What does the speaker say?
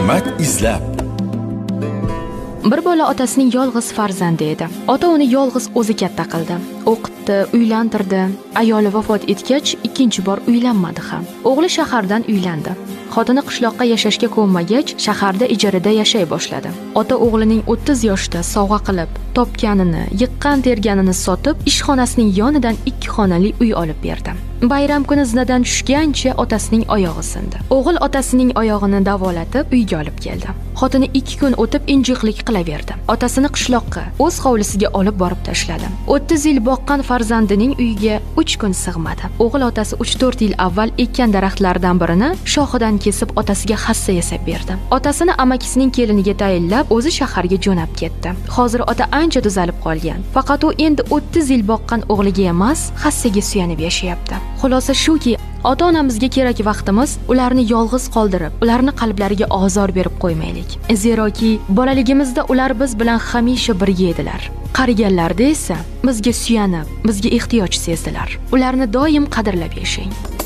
Hikmat izlab. Bir bola otasining yolg'iz farzandi edi. Ota uni yolg'iz o'zi katta qildi. O'qitdi, uylantirdi. Ayoli vafot etgach, ikkinchi bor uylanmadi ham. O'g'li shahardan uylandi. Xotini qishloqqa yashashga ko'nmagach, shaharda ijarada yashay boshladi. Ota o'g'lining 30 yoshda sovg'a qilib, topganini, yiqqan terganini sotib, ishxonasining yonidan 2 xonali uy olib berdi. Bayram kuni zinadan tushgancha otasining oyog'i sindi. O'g'il otasining oyog'ini davolatib uyga olib keldi. Xotini 2 kun o'tib injiqlik qilaverdi. Otasini qishloqqa, o'z hovlisiga olib borib tashladi. 30 yil boqqan farzandining uyiga 3 kun sig'madi. O'g'il otasi 3-4 yil avval ekkan daraxtlardan birini shoxidan kesib otasiga hassa yasab berdi. Otasini amakisining keliniga tayinlab, o'zi shaharga jo'nab ketdi. Hozir ota ancha tuzalib qolgan. Faqat u endi 30 yil boqqan o'g'liga emas, hassaga suyanib yashayapti. Xulosa shuki, ota-onamizga kerak vaqtimiz ularni yolg'iz qoldirib, ularni qalblariga ozor berib qo'ymaylik. Zeroki bolaligimizda ular biz bilan hamisha birga edilar. Qariganlarda esa bizga suyanib, bizga ehtiyoj sezdilar. Ularni doim qadrlab yashang.